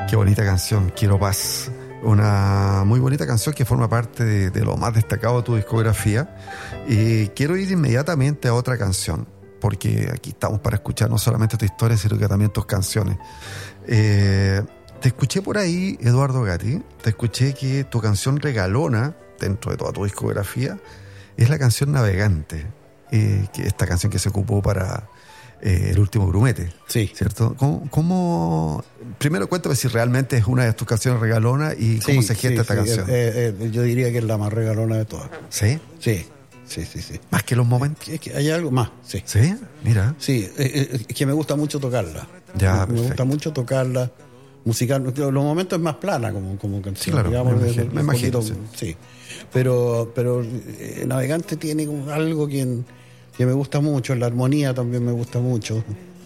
Qué bonita canción, Quiero Paz. Una muy bonita canción que forma parte de lo más destacado de tu discografía. Y quiero ir inmediatamente a otra canción, porque aquí estamos para escuchar no solamente tu historia, sino que también tus canciones. Te escuché por ahí, Eduardo Gatti, te escuché que tu canción regalona, dentro de toda tu discografía, es la canción Navegante, que esta canción que se ocupó para El Último Grumete. Sí. ¿Cierto? Primero cuéntame si realmente es una de tus canciones regalonas y cómo se gesta esta canción. Yo diría que es la más regalona de todas. ¿Sí? Sí. Más que los momentos. Es que hay algo más, sí. ¿Sí? Mira. Sí, es que me gusta mucho tocarla. Ya, me gusta mucho tocarla, musical. Los momentos es más plana como canción. Sí, claro, digamos, me imagino. Sí. Pero Navegante tiene como algo que me gusta mucho, la armonía también me gusta mucho.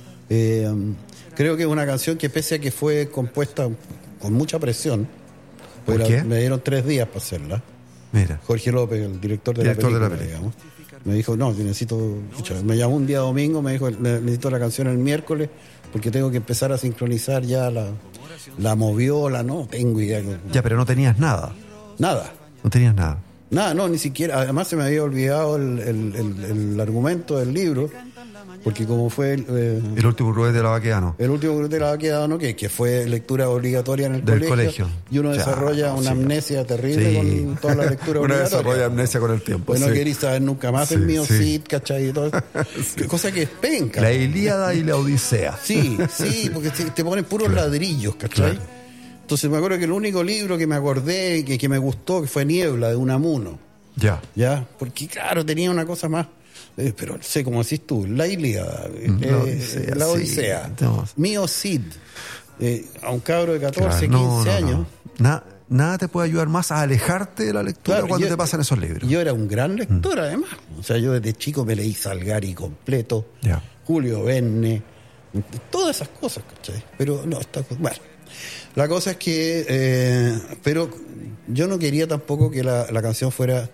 Creo que es una canción que, pese a que fue compuesta con mucha presión, ¿Por qué? Me dieron 3 días para hacerla. Mira. Jorge López, el director de la película, digamos, me dijo, no, yo necesito... Me llamó un día domingo, me dijo, necesito la canción el miércoles porque tengo que empezar a sincronizar ya la moviola, no tengo idea. Ya, pero no tenías nada. Nada. No tenías nada. Nada, no, ni siquiera. Además se me había olvidado el argumento del libro, porque como fue El Último Grumete de la Baquedano. El Último Grumete de la Baquedano, que fue lectura obligatoria en el colegio. Y uno desarrolla una amnesia terrible con toda la lectura uno obligatoria. desarrolla amnesia con el tiempo. Pues no querís saber nunca más el mío Cid, ¿cachai? Y todo eso. Cosa que es penca. La Ilíada y la Odisea. Sí, porque te ponen puros ladrillos, ¿cachai? Claro. Entonces me acuerdo que el único libro que me acordé que me gustó que fue Niebla, de Unamuno. Ya, porque claro, tenía una cosa más, pero sé, como decís tú, la Ilíada, la Odisea, mío Cid, a un cabro de 14, 15 años. Nada te puede ayudar más a alejarte de la lectura cuando te pasan esos libros. Yo era un gran lector, además. O sea, yo desde chico me leí Salgari completo, Julio Verne, todas esas cosas, ¿cachai? Pero no, bueno. La cosa es que, pero yo no quería tampoco que la canción fuera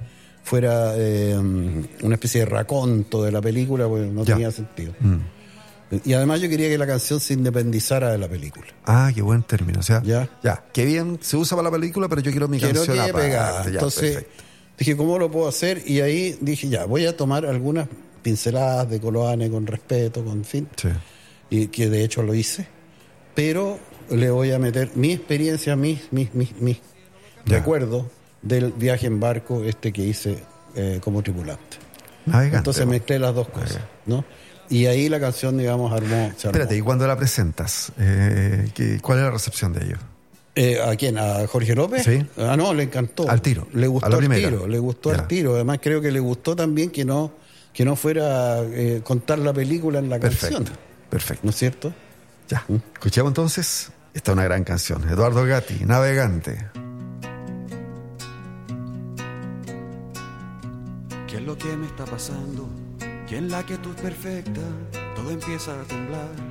una especie de raconto de la película, porque no tenía sentido. Y además yo quería que la canción se independizara de la película. Ah, qué buen término. O sea, ya, qué bien se usa para la película, pero yo quiero mi canción aparte. Entonces dije, ¿cómo lo puedo hacer? Y ahí dije, voy a tomar algunas pinceladas de Coloane con respeto, con fin. Sí. Y que de hecho lo hice, pero le voy a meter mi experiencia, mis recuerdos del viaje en barco que hice como tripulante. Navegante. Entonces mezclé las dos cosas, ¿no? Y ahí la canción, digamos, armó. Espérate, ¿y cuando la presentas? ¿Cuál es la recepción de ellos? ¿A quién? ¿A Jorge López? Sí. No, le encantó. Al tiro. Le gustó al tiro. Le gustó al tiro. Además, creo que le gustó también que no fuera contar la película en la canción. Perfecto. ¿No es cierto? Ya. Escuchemos entonces. Esta es una gran canción. Eduardo Gatti, Navegante. ¿Qué es lo que me está pasando? Que en la quietud perfecta todo empieza a temblar.